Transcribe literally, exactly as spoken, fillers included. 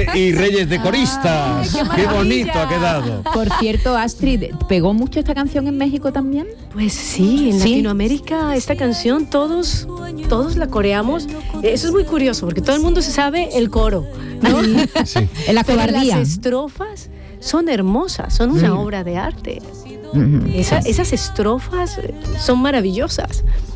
y Reyes de coristas. Ay, qué, qué bonito ha quedado. Por cierto, Astrid, ¿pegó mucho esta canción en México también? Pues sí, en ¿Sí? Latinoamérica esta canción todos, todos la coreamos. Eso es muy curioso porque todo el mundo se sabe el coro, ¿no? Sí. En la Pero cobardía. las estrofas son hermosas, son una Sí. obra de arte. Ujú. Esa- esas estrofas son maravillosas.